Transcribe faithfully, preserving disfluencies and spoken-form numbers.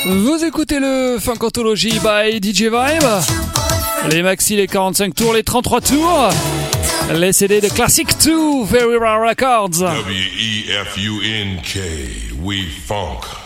Vous écoutez le Funkology by D J Vibe. Les maxi, les quarante-cinq tours, les trente-trois tours. Les C D de Classic deux, Very Rare Records. W E F U N K, we funk.